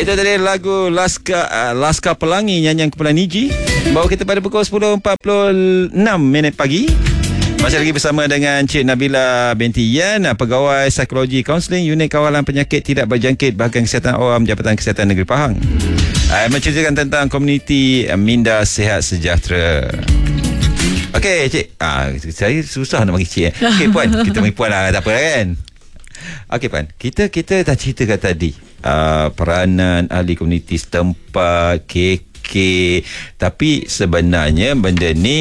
Itu tadi lagu Laskar Pelangi, nyanyian Kepulauan Niji. Bawa kita pada pukul 10.46 pagi. Masih lagi bersama dengan Cik Nabila binti Yan, Pegawai Psikologi Kaunseling Unit Kawalan Penyakit Tidak Berjangkit Bahagian Kesihatan Awam Jabatan Kesihatan Negeri Pahang. Menceritakan tentang komuniti Minda Sihat Sejahtera. Okey, Cik. Saya susah nak panggil Cik. Okey, Puan. Kita panggil Puan lah. Tak apa kan? Okey, Puan. Kita dah ceritakan tadi peranan ahli komuniti setempat, KK. Tapi sebenarnya benda ni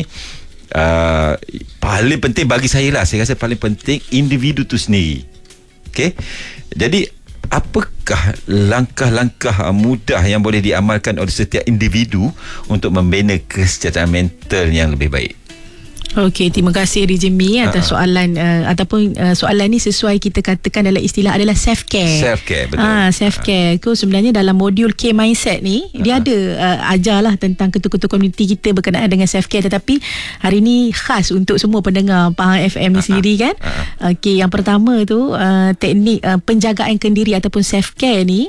paling penting bagi saya lah. Saya rasa paling penting individu tu sendiri. Okey. Jadi apakah langkah-langkah mudah yang boleh diamalkan oleh setiap individu untuk membina kesejahteraan mental yang lebih baik? Okey, terima kasih Rijimi atas soalan ataupun soalan ni sesuai kita katakan dalam istilah adalah self-care. Self-care, betul. Self-care. Sebenarnya dalam modul K Mindset ni dia ada ajarlah tentang ketua-ketua komuniti kita berkenaan dengan self-care, tetapi hari ni khas untuk semua pendengar Pahang FM ni sendiri kan. Okey, yang pertama tu teknik penjagaan kendiri ataupun self-care ni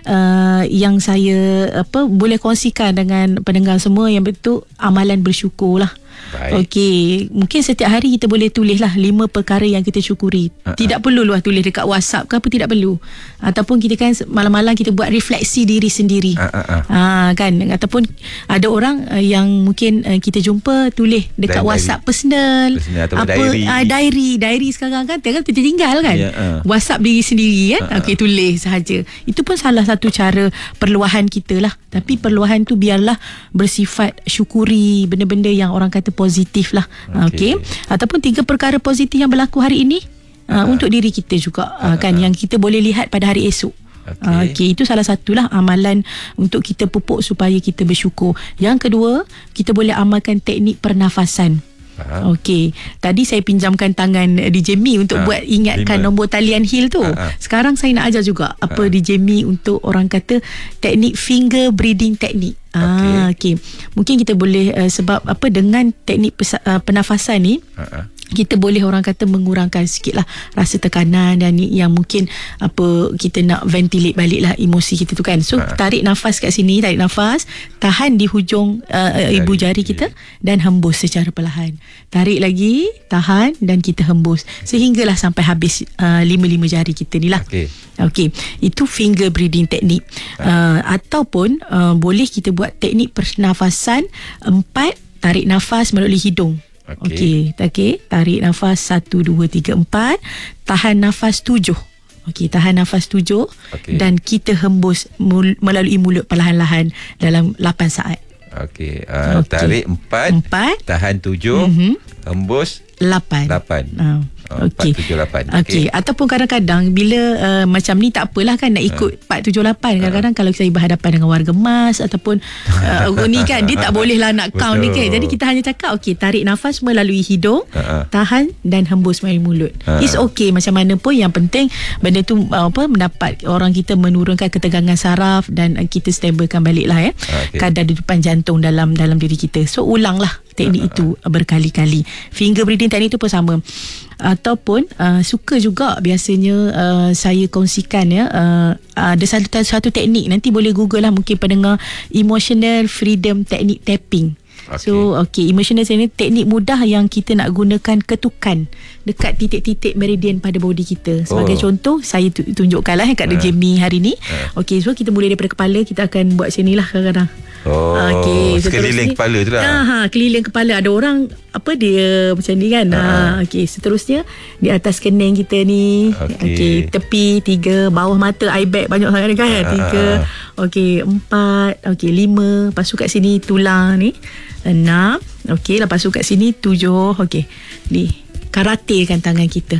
yang saya boleh kongsikan dengan pendengar semua yang betul amalan bersyukur lah. Okey, mungkin setiap hari kita boleh tulislah 5 perkara yang kita syukuri. Tidak perlu lah tulis dekat WhatsApp ke apa, tidak perlu. Ataupun kita kan malam-malam kita buat refleksi diri sendiri. Kan, ataupun ada orang yang mungkin kita jumpa tulis dekat WhatsApp personal apa diary sekarang kan tertinggal kan. WhatsApp diri sendiri kan. Okey, tulis sahaja. Itu pun salah satu cara perluahan kita lah. Tapi perluahan tu biarlah bersifat syukuri benda-benda yang orang kata positif lah. Okey. Ataupun 3 perkara positif yang berlaku hari ini untuk diri kita juga kan, yang kita boleh lihat pada hari esok. Okey, itu salah satulah amalan untuk kita pupuk supaya kita bersyukur. Yang kedua, kita boleh amalkan teknik pernafasan. Okey, tadi saya pinjamkan tangan DJ Mi untuk buat ingatkan nombor talian Hill tu. Sekarang saya nak ajar juga apa DJ Mi untuk orang kata teknik finger breathing teknik. Okey. Mungkin kita boleh sebab dengan teknik pernafasan ni kita boleh orang kata mengurangkan sikitlah rasa tekanan dan yang mungkin kita nak ventilate baliklah emosi kita tu kan. So tarik nafas kat sini, tarik nafas, tahan di hujung ibu jari kita dan hembus secara perlahan. Tarik lagi, tahan dan kita hembus sehinggalah sampai habis 5 jari kita ni lah. Okey, itu finger breathing teknik. Ataupun boleh kita buat teknik pernafasan 4, tarik nafas melalui hidung. Okey, tarik nafas 1, 2, 3, 4, tahan nafas 7. Okey, tahan nafas 7 dan kita hembus melalui mulut perlahan-lahan dalam 8 saat. Okey, tarik 4, tahan 7, hembus 8. 4, 7, 8. Okey. Ataupun kadang-kadang bila macam ni tak apalah kan nak ikut 4, 7, 8. Kadang-kadang kalau saya berhadapan dengan warga emas ataupun ni kan dia tak boleh lah nak count ni kan. Jadi kita hanya cakap tarik nafas melalui hidung, tahan dan hembus melalui mulut. It's okay macam mana pun, yang penting benda tu mendapat orang kita menurunkan ketegangan saraf dan kita stablekan balik lah kadar dedupan jantung dalam diri kita. So ulanglah teknik itu berkali-kali. Finger breathing teknik itu pun sama. Ataupun suka juga biasanya saya kongsikan ada satu teknik, nanti boleh google lah mungkin pendengar, emotional freedom technique tapping. So emotional teknik mudah yang kita nak gunakan ketukan dekat titik-titik meridian pada body kita. Sebagai contoh, saya tunjukkan lah kat Jamie hari ni. Okey, so kita mula daripada kepala, kita akan buat sini lah kadang-kadang. Sekeliling kepala tu lah. Keliling kepala. Ada orang dia macam ni kan. Okey, seterusnya di atas kening kita ni. Okey, tepi 3, bawah mata, eye bag banyak sangat kan. 3, okey, 4, okey, 5, lepas tu kat sini tulang ni 6, okey, lepas tu kat sini 7. Okey, ni karate kan tangan kita.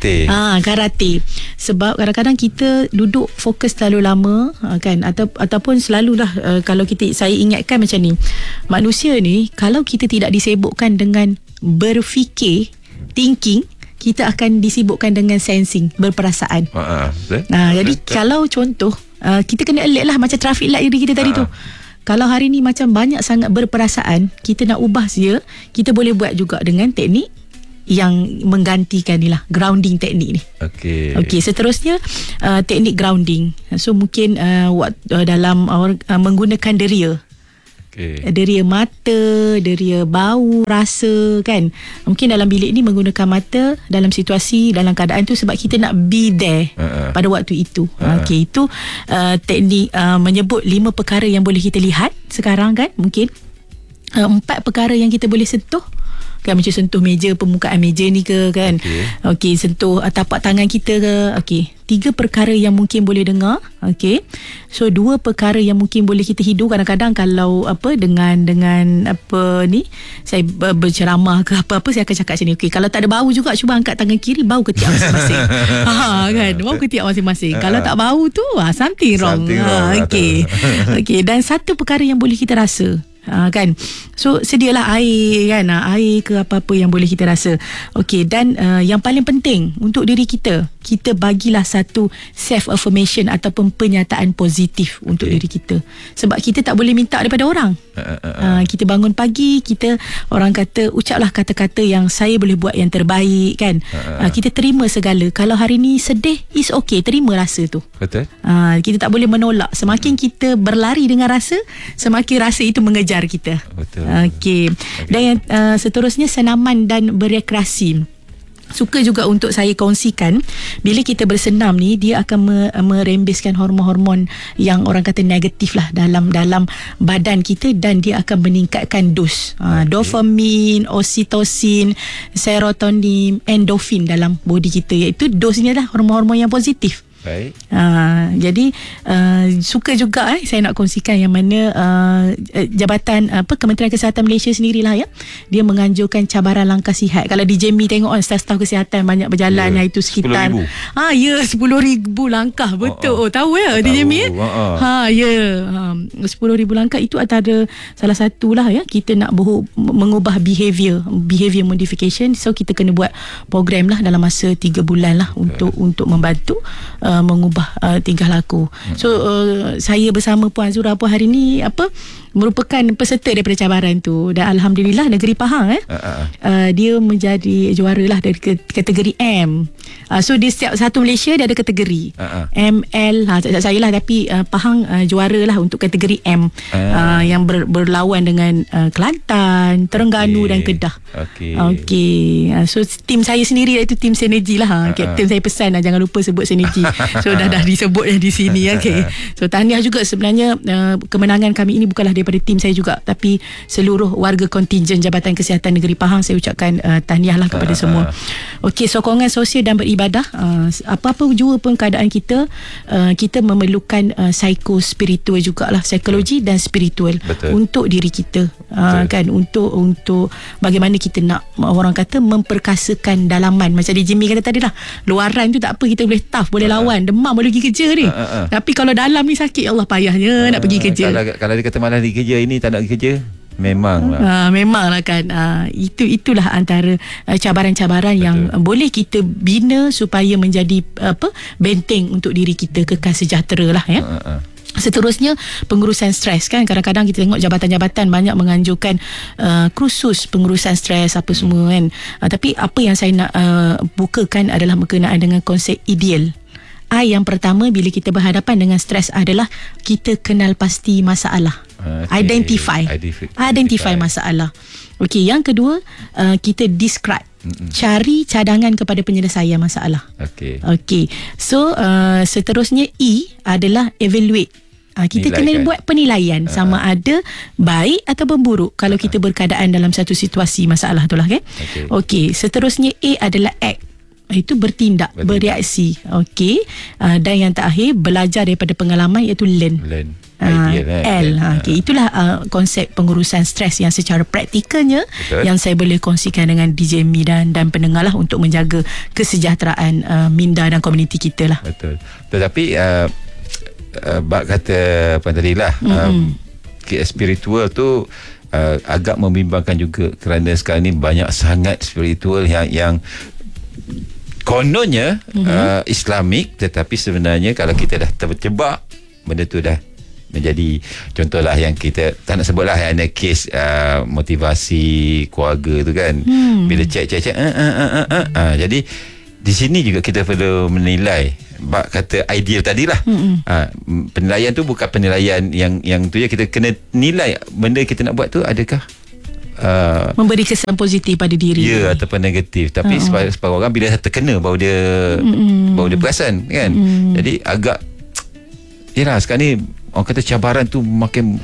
Karate. Sebab kadang-kadang kita duduk fokus terlalu lama kan, ataupun selalulah kalau saya ingatkan macam ni. Manusia ni kalau kita tidak disibukkan dengan berfikir, thinking, kita akan disibukkan dengan sensing, berperasaan. Jadi kalau contoh kita kena alert lah macam traffic light diri kita tadi tu. Kalau hari ni macam banyak sangat berperasaan, kita nak ubah dia, kita boleh buat juga dengan teknik yang menggantikan ni lah, grounding teknik ni. Okey, seterusnya teknik grounding. So mungkin dalam menggunakan deria. Deria mata, deria bau, rasa kan. Mungkin dalam bilik ni menggunakan mata dalam situasi, dalam keadaan tu sebab kita nak be there pada waktu itu. Okey, itu teknik menyebut 5 perkara yang boleh kita lihat sekarang kan. Mungkin 4 perkara yang kita boleh sentuh kan, macam sentuh meja, permukaan meja ni ke kan. Okey, sentuh tapak tangan kita ke. Okey, 3 perkara yang mungkin boleh dengar. Okey, so 2 perkara yang mungkin boleh kita hidu. Kadang-kadang kalau dengan apa ni, saya berceramah ke apa-apa, saya akan cakap macam ni. Okey, kalau tak ada bau juga, cuba angkat tangan kiri, bau ketiak masing-masing. Kan, bau ketiak masing-masing. Kalau tak bau tu something wrong. Okey, dan 1 perkara yang boleh kita rasa. Kan, so sedialah air kan, air ke apa-apa yang boleh kita rasa. Okey, dan yang paling penting untuk diri kita bagilah satu self affirmation ataupun pernyataan positif untuk diri kita, sebab kita tak boleh minta daripada orang. Kita bangun pagi, orang kata ucaplah kata-kata yang saya boleh buat yang terbaik kan. Kita terima segala. Kalau hari ni sedih, is okay, terima rasa tu. Betul. Kita tak boleh menolak. Semakin kita berlari dengan rasa, semakin rasa itu mengejar kita. Betul. Okey. Dan yang seterusnya, senaman dan berekreasi. Suka juga untuk saya kongsikan, bila kita bersenam ni, dia akan merembeskan hormon-hormon yang orang kata negatif lah dalam badan kita, dan dia akan meningkatkan dos dopamin, oksitosin, serotonin, endorfin dalam body kita, iaitu dosnya lah hormon-hormon yang positif. Baik. Jadi suka juga saya nak kongsikan yang mana Jabatan Kementerian Kesihatan Malaysia sendirilah ya, dia menganjurkan cabaran langkah sihat. Kalau DJ Mi tengok staf-staf kesihatan banyak berjalan, itu sekitar 10,000 langkah. Betul. Tahu ya DJ Mi? 10,000 langkah itu antara salah satulah ya, kita nak mengubah behavior modification. So kita kena buat program lah dalam masa 3 bulan lah untuk membantu mengubah tingkah laku. So saya bersama Puan Azura hari ni merupakan peserta daripada cabaran tu, dan alhamdulillah negeri Pahang dia menjadi juara lah dari kategori M. So di setiap satu Malaysia dia ada kategori ML saya lah, tapi Pahang juara lah untuk kategori M, yang berlawan dengan Kelantan, Terengganu dan Kedah. Okey. So tim saya sendiri iaitu tim Sinergi lah. Kapten saya pesan jangan lupa sebut Sinergi. So dah disebut di sini. Okay. So tahniah juga sebenarnya, kemenangan kami ini bukanlah daripada tim saya juga, tapi seluruh warga kontingen Jabatan Kesihatan Negeri Pahang. Saya ucapkan tahniah lah kepada semua. Okey, sokongan sosial dan beribadah. Apa-apa jua pun keadaan kita, kita memerlukan psikospiritual jugalah, psikologi dan spiritual. Betul. Untuk diri kita. Kan, untuk bagaimana kita nak, orang kata, memperkasakan dalaman. Macam DJ Mi kata tadi lah, luaran tu tak apa, kita boleh tough, boleh lawan, demam boleh pergi kerja ni. Tapi kalau dalam ni sakit, Allah payahnya nak pergi kerja. Kalau dia kata malas pergi kerja, ini tak nak pergi kerja, memanglah. Memanglah kan. Itulah antara cabaran-cabaran yang boleh kita bina supaya menjadi benteng untuk diri kita kekal sejahtera lah ya. Seterusnya, pengurusan stres kan. Kadang-kadang kita tengok jabatan-jabatan banyak menganjurkan kursus pengurusan stres apa semua kan. Tapi apa yang saya nak bukakan adalah berkenaan dengan konsep ideal. Yang pertama, bila kita berhadapan dengan stres adalah kita kenal pasti masalah. Identify masalah. Okey, yang kedua, kita describe. Cari cadangan kepada penyelesaian masalah. Okey. So seterusnya, E adalah evaluate. Kita kena buat penilaian sama ada baik ataupun buruk kalau kita berkeadaan dalam satu situasi masalah tu lah kan. Okey, seterusnya A adalah act. Itu bertindak, bereaksi. Okey. Dan yang terakhir, belajar daripada pengalaman, iaitu learn. L. Okay. Itulah konsep pengurusan stres yang secara praktikalnya yang saya boleh kongsikan dengan DJ Mi dan pendengar lah, untuk menjaga kesejahteraan minda dan komuniti kita lah. Betul. Tetapi bak kata apa tadi lah, spiritual tu agak membimbangkan juga, kerana sekarang ni banyak sangat spiritual yang kononnya Islamik, tetapi sebenarnya kalau kita dah terjebak, benda tu dah menjadi contohlah yang kita tak nak sebutlah yang ada kes motivasi keluarga tu kan. Bila cek jadi di sini juga kita perlu menilai kata ideal tadilah. Penilaian tu bukan penilaian yang tu je, kita kena nilai benda kita nak buat tu adakah memberi kesan positif pada diri ataupun negatif. Tapi sebagai orang bila terkena baru dia perasan kan. Jadi agak yalah sekarang ni orang kata cabaran tu makin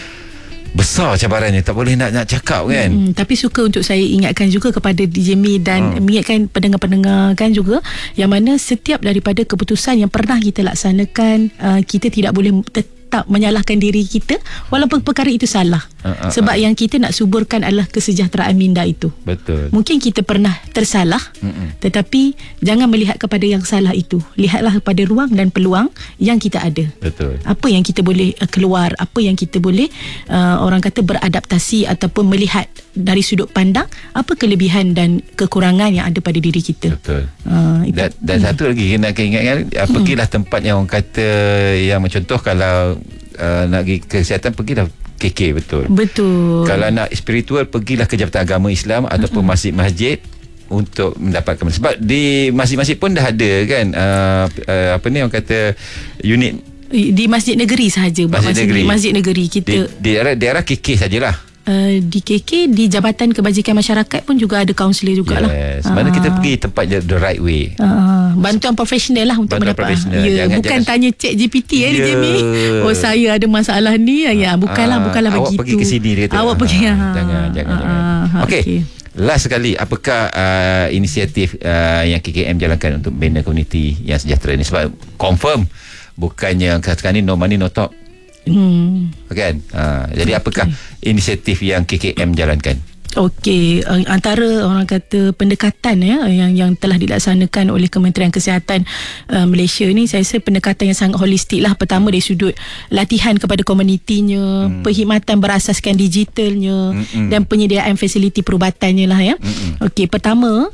besar cabarannya, tak boleh nak cakap kan. Tapi suka untuk saya ingatkan juga kepada DJ Mi dan mengingatkan pendengar-pendengar kan juga, yang mana setiap daripada keputusan yang pernah kita laksanakan, kita tidak boleh tetap menyalahkan diri kita walaupun perkara itu salah. Sebab yang kita nak suburkan adalah kesejahteraan minda itu. Betul. Mungkin kita pernah tersalah, tetapi jangan melihat kepada yang salah itu. Lihatlah kepada ruang dan peluang yang kita ada. Betul. Apa yang kita boleh keluar, apa yang kita boleh orang kata beradaptasi ataupun melihat dari sudut pandang apa kelebihan dan kekurangan yang ada pada diri kita. Betul. Dan satu lagi kena ingatkan, pergilah tempat yang orang kata yang contoh kalau nak pergi kesihatan, pergilah KK. Betul. Kalau nak spiritual, pergilah ke Jabatan Agama Islam ataupun masjid-masjid untuk mendapatkan. Sebab di masjid-masjid pun dah ada kan apa ni orang kata unit di masjid negeri sahaja. Masjid negeri kita di daerah KK sajalah. Di KK, di Jabatan Kebajikan Masyarakat pun juga ada kaunselor jugalah. Mana kita pergi tempat the right way. Bantuan profesional lah untuk mendapat. Bukan tanya cek GPT di Jamie. Oh saya ada masalah ni. Bukanlah begitu. Awak pergi ke sini dia kata. Awak pergi. Jangan. Okey. Last sekali, apakah inisiatif yang KKM jalankan untuk bina komuniti yang sejahtera ni? Sebab confirm bukannya sekarang ni no money no talk. Kan? Jadi apakah inisiatif yang KKM jalankan? Okey, antara orang kata pendekatan yang telah dilaksanakan oleh Kementerian Kesihatan Malaysia ni, saya rasa pendekatan yang sangat holistik lah. Pertama dari sudut latihan kepada komunitinya, perkhidmatan berasaskan digitalnya, dan penyediaan fasiliti perubatannya lah ya. Okey, pertama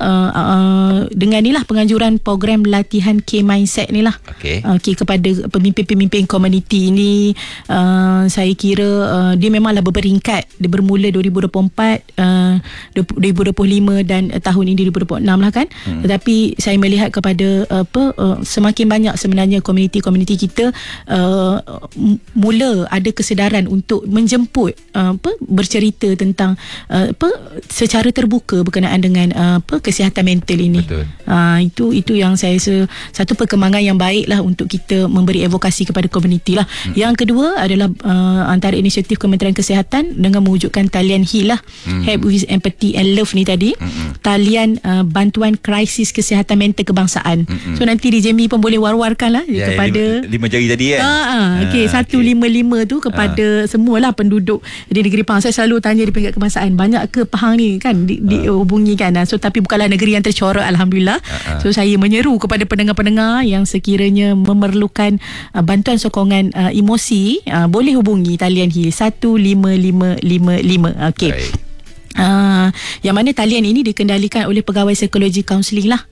dengan ni lah penganjuran program latihan K-Mindset ni lah. Okey, kepada pemimpin-pemimpin komuniti ini, saya kira dia memanglah berperingkat. Dia bermula 2024, 2025 dan tahun ini 2026 lah kan. Tetapi saya melihat kepada semakin banyak sebenarnya komuniti-komuniti kita mula ada kesedaran untuk menjemput bercerita tentang secara terbuka berkenaan dengan kesihatan mental ini. Itu yang saya rasa satu perkembangan yang baik lah untuk kita memberi advokasi kepada komuniti lah. Yang kedua adalah antara inisiatif Kementerian Kesihatan dengan mewujudkan talian HEAL lah, Help with Empathy and Love ni tadi, talian bantuan krisis kesihatan mental kebangsaan. So nanti di Jamie pun boleh war-warkan lah kepada 5 jari tadi kan. Okey, 155 tu kepada semualah penduduk di negeri Pahang. Saya selalu tanya di peringkat kebangsaan, banyak ke Pahang ni kan dihubungi kan. So tapi bukanlah negeri yang tercorok, alhamdulillah. So saya menyeru kepada pendengar-pendengar yang sekiranya memerlukan bantuan sokongan emosi, boleh hubungi talian HEAL 15555. Okey. Yang mana talian ini dikendalikan oleh pegawai psikologi kaunseling lah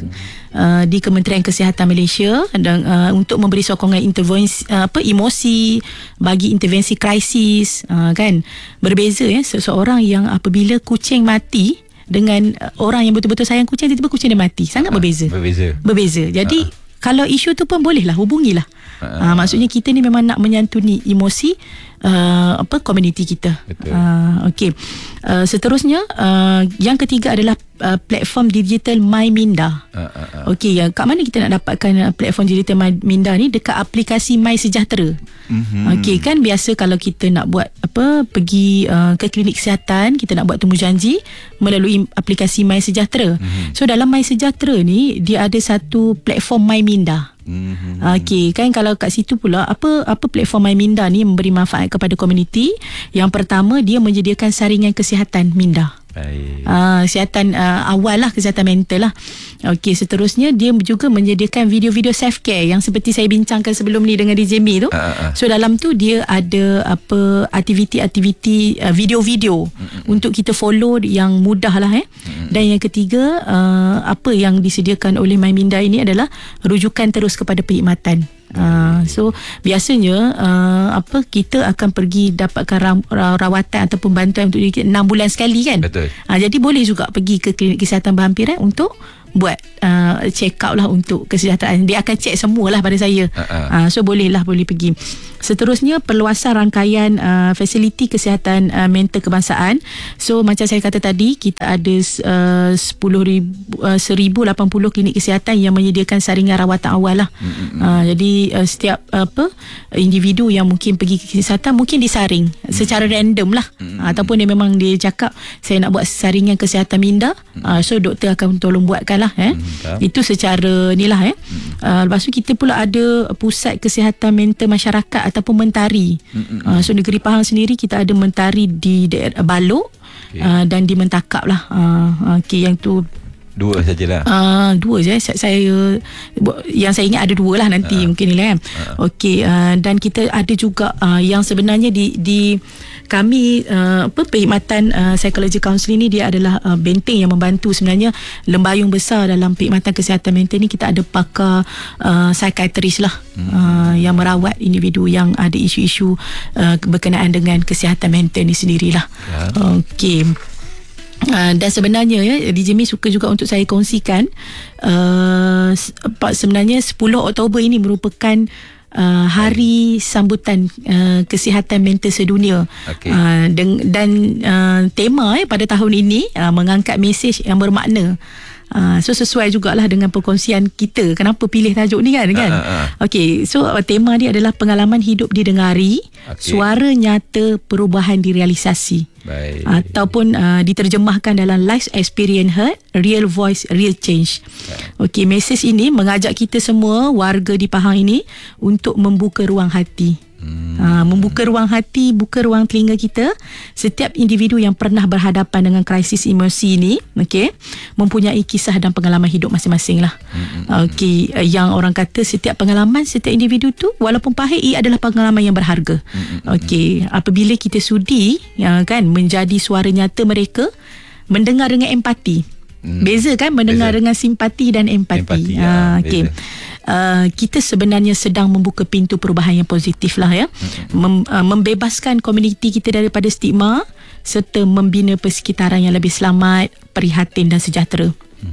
di Kementerian Kesihatan Malaysia, dan untuk memberi sokongan intervensi emosi bagi intervensi krisis kan. Berbeza seseorang yang apabila kucing mati dengan orang yang betul-betul sayang kucing, tiba-tiba kucing dia mati, sangat berbeza. Jadi kalau isu tu pun bolehlah hubungilah. Maksudnya kita ni memang nak menyantuni emosi komuniti kita. Okey. Seterusnya yang ketiga adalah platform digital MyMinda. Okey, kat mana kita nak dapatkan platform digital MyMinda ni? Dekat aplikasi My Sejahtera. Okey, kan biasa kalau kita nak buat pergi ke klinik kesihatan, kita nak buat temujanji melalui aplikasi My Sejahtera. So dalam My Sejahtera ni dia ada satu platform MyMinda. Okey, kan kalau kat situ pula apa platform MyMinda ni memberi manfaat kepada komuniti. Yang pertama, dia menyediakan saringan kesihatan minda. Kesihatan awal lah, kesihatan mental lah. Okey, seterusnya dia juga menyediakan video-video self-care yang seperti saya bincangkan sebelum ni dengan DJ Mi tu. So dalam tu dia ada aktiviti-aktiviti video-video untuk kita follow yang mudah lah Dan yang ketiga, apa yang disediakan oleh MyMinda ini adalah rujukan terus kepada perkhidmatan. So biasanya kita akan pergi dapatkan rawatan ataupun bantuan untuk diri kita 6 bulan sekali kan. Betul. Jadi boleh juga pergi ke klinik kesihatan berhampiran untuk buat check up lah untuk kesihatan. Dia akan check semualah pada saya. So boleh pergi. Seterusnya, perluasan rangkaian fasiliti kesihatan mental kebangsaan. So macam saya kata tadi, kita ada 1080 klinik kesihatan yang menyediakan saringan rawatan awal lah. Jadi setiap individu yang mungkin pergi ke kesihatan mungkin disaring secara random lah. Ataupun dia memang dia cakap saya nak buat saringan kesihatan minda, so doktor akan tolong buatkan lah. Itu secara ni lah. Lepas tu kita pula ada pusat kesihatan mental masyarakat ataupun mentari. So negeri Pahang sendiri kita ada mentari di daerah Balok, dan di Mentakap lah. Yang tu 2 sajalah. 2 je. Saya yang saya ingat ada 2 lah nanti mungkin ni lah kan. Dan kita ada juga yang sebenarnya di kami perkhidmatan psikologi kaunseling ni, dia adalah benteng yang membantu sebenarnya lembayung besar dalam perkhidmatan kesihatan mental ni. Kita ada pakar psikiatris lah yang merawat individu yang ada isu-isu berkenaan dengan kesihatan mental ni sendirilah. Dan sebenarnya DJ Mi suka juga untuk saya kongsikan, sebenarnya 10 Oktober ini merupakan hari sambutan kesihatan mental sedunia. Dan tema pada tahun ini mengangkat mesej yang bermakna. So sesuai jugalah dengan perkongsian kita. Kenapa pilih tajuk ni kan? So tema dia adalah pengalaman hidup didengari, suara nyata perubahan direalisasi. Ataupun diterjemahkan dalam life experience heard, real voice, real change. Mesej ini mengajak kita semua warga di Pahang ini untuk membuka ruang hati. Membuka ruang hati, buka ruang telinga kita. Setiap individu yang pernah berhadapan dengan krisis emosi ini, mempunyai kisah dan pengalaman hidup masing-masing lah. Yang orang kata setiap pengalaman setiap individu tu walaupun pahit, ia adalah pengalaman yang berharga. Apabila kita sudi menjadi suara nyata mereka, mendengar dengan empati. Beza kan mendengar dengan simpati dan empati. Kita sebenarnya sedang membuka pintu perubahan yang positif lah membebaskan komuniti kita daripada stigma serta membina persekitaran yang lebih selamat, prihatin dan sejahtera.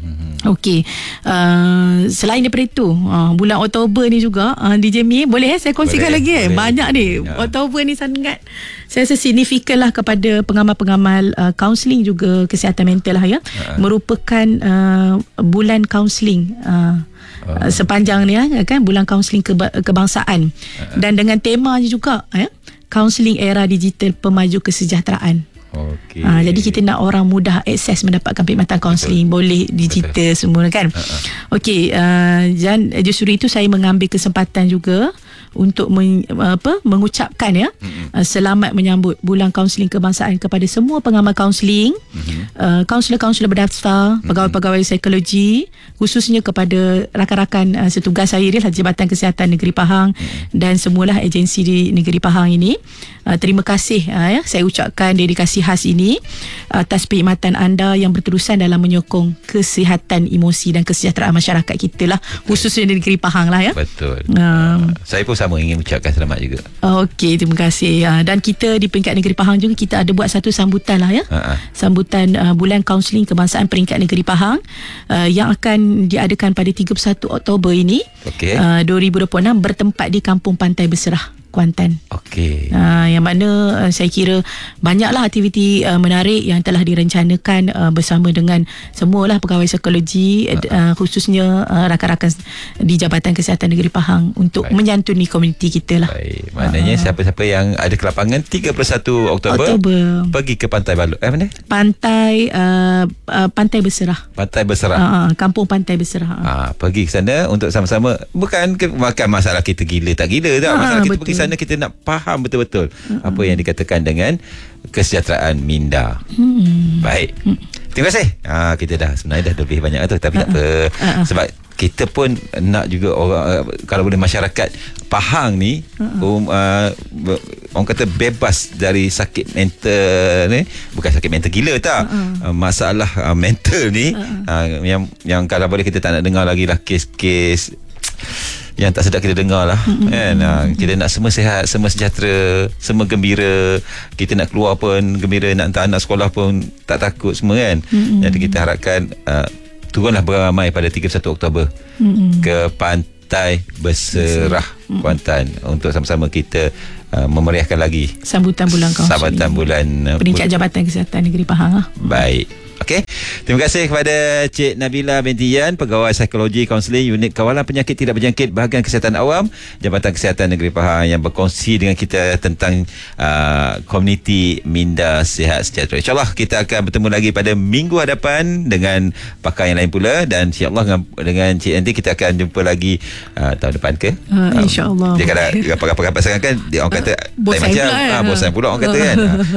Selain daripada itu, bulan Oktober ni juga DJ Mi, boleh saya kongsikan lagi banyak ni. Oktober ni sangat saya rasa signifikan lah kepada pengamal-pengamal kaunseling juga kesihatan mental lah merupakan bulan kaunseling sepanjang ni kan, bulan kaunseling kebangsaan. Dan dengan temanya juga kaunseling era digital pemaju kesejahteraan. Jadi kita nak orang mudah akses mendapatkan perkhidmatan kaunseling, boleh digital semua kan. Dan justru itu saya mengambil kesempatan juga untuk mengucapkan selamat menyambut bulan kaunseling kebangsaan kepada semua pengamal kaunseling, kaunselor-kaunselor berdaftar, pegawai-pegawai psikologi, khususnya kepada rakan-rakan setugas saya di Jabatan Kesihatan Negeri Pahang dan semualah agensi di Negeri Pahang ini. Terima kasih saya ucapkan dedikasi khas ini atas perkhidmatan anda yang berterusan dalam menyokong kesihatan emosi dan kesejahteraan masyarakat kita lah, khususnya di Negeri Pahang lah Betul. Saya pun sama ingin ucapkan selamat juga. Terima kasih. Dan kita di peringkat Negeri Pahang juga kita ada buat satu sambutan lah sambutan bulan kaunseling kebangsaan peringkat Negeri Pahang yang akan diadakan pada 31 Oktober ini 2026 bertempat di Kampung Pantai Berserah, Kuantan. Yang mana saya kira banyaklah aktiviti menarik yang telah direncanakan bersama dengan semualah pegawai psikologi, khususnya rakan-rakan di Jabatan Kesihatan Negeri Pahang untuk menyantuni komuniti kita lah. Maknanya siapa-siapa yang ada ke lapangan 31 Oktober pergi ke Pantai Balok. Mana? Pantai Berserah. Pantai Berserah. Kampung Pantai Berserah. Pergi ke sana untuk sama-sama, bukan masalah kita gila tak gila tak. Masalah kita pergi sana, kita nak faham betul-betul apa yang dikatakan dengan kesejahteraan minda. Baik. Terima kasih. Kita sebenarnya dah lebih banyak tu, tapi tak apa. Sebab kita pun nak juga orang, kalau boleh masyarakat Pahang ni orang kata bebas dari sakit mental ni. Bukan sakit mental gila tak, masalah mental ni yang kalau boleh kita tak nak dengar lagi lah kes-kes yang tak sedap kita dengar lah kan. Kita nak semua sihat, semua sejahtera, semua gembira. Kita nak keluar pun gembira, nak hantar anak sekolah pun tak takut semua kan. Jadi kita harapkan turunlah beramai pada 31 Oktober ke Pantai Berserah Kuantan untuk sama-sama kita memeriahkan lagi sambutan bulan Kausri, sambutan bulan Peringkat Jabatan Kesihatan Negeri Pahang. Baik. Okey. Terima kasih kepada Cik Nabila binti Yan, Pegawai Psikologi Kaunseling Unit Kawalan Penyakit Tidak Berjangkit Bahagian Kesihatan Awam Jabatan Kesihatan Negeri Pahang, yang berkongsi dengan kita tentang komuniti minda sihat sejahtera. InsyaAllah kita akan bertemu lagi pada minggu hadapan dengan pakar yang lain pula, dan insyaAllah dengan Cik nanti kita akan jumpa lagi tahun depan ke? InsyaAllah. Dia kata rapat-rapat sangat kan, dia orang kata bosan macam pula, bosan pula orang kata kan.